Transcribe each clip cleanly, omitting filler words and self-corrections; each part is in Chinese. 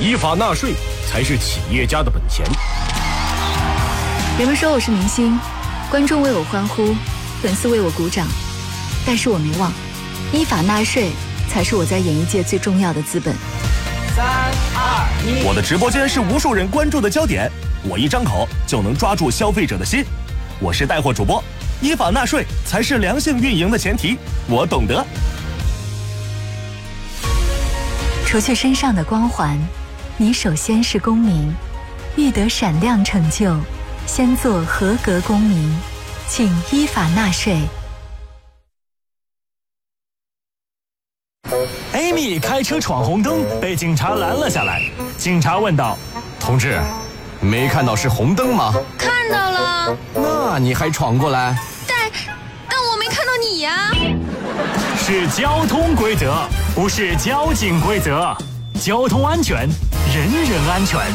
依法纳税才是企业家的本钱。 人们说我是明星，观众为我欢呼，粉丝为我鼓掌，但是我没忘，依法纳税才是我在演艺界最重要的资本。 3、2、1， 我的直播间是无数人关注的焦点，我一张口就能抓住消费者的心。我是带货主播，依法纳税才是良性运营的前提，我懂得。 除去身上的光环，你首先是公民，欲得闪亮成就，先做合格公民，请依法纳税。 Amy 开车闯红灯，被警察拦了下来。警察问道：“ 同志，没看到是红灯吗？” 看到了。 那你还闯过来？ 但我没看到你呀。 是交通规则，不是交警规则。交通安全，人人安全。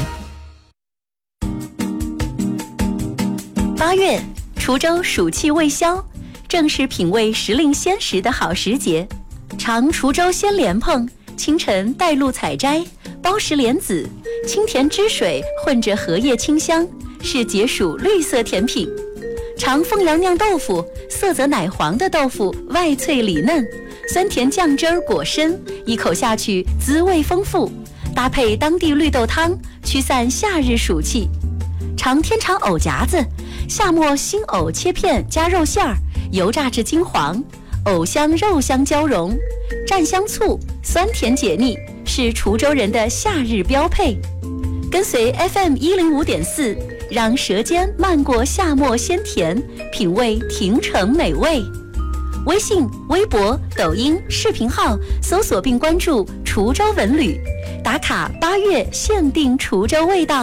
8月，滁州暑气未消，正是品味时令鲜食的好时节。尝滁州鲜莲蓬，清晨带露采摘，包实莲子，清甜汁水混着荷叶清香，是解暑绿色甜品。尝凤阳酿豆腐，色泽奶黄的豆腐外脆里嫩，酸甜酱汁儿果深，一口下去滋味丰富，搭配当地绿豆汤，驱散夏日暑气。尝天长藕夹子，夏末新藕切片加肉馅儿，油炸至金黄，藕香肉香交融，蘸香醋，酸甜解腻，是滁州人的夏日标配。跟随 FM105.4，让舌尖漫过夏末鲜甜，品味亭城美味。微信、微博、抖音视频号搜索并关注滁州文旅，打卡8月限定滁州味道。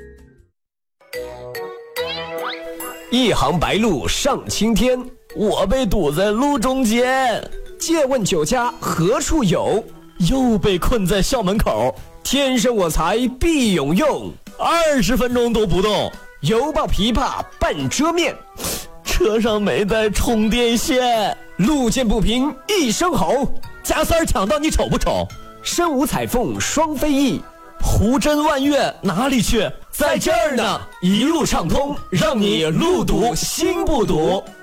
一行白鹭上青天，我被堵在路中间。借问酒家何处有？又被困在校门口。天生我材必有用，20分钟都不动，犹抱琵琶半遮面。车上没带充电线，路见不平一声吼，加塞抢到你丑不丑？身无彩凤双飞翼，胡真万月哪里去？在这儿呢，一路畅通，让你路堵心不堵。